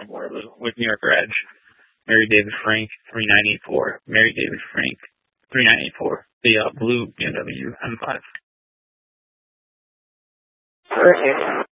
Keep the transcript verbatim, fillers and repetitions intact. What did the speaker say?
with New York Reg. Mary David Frank, three nine eight four. Mary David Frank, three nine eight four. The uh, blue B M W M five. Okay.